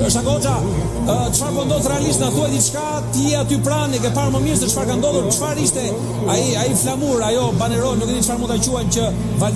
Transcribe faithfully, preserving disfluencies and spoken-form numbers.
Shakoça, çfarë po ndodh realisht, na thuaj diçka, ti je aty pranë, ke parë më mirë se çfarë ka ndodhur, çfarë ishte ai ai flamur, ajo banerol, nuk e di çfarë mund ta quajmë, që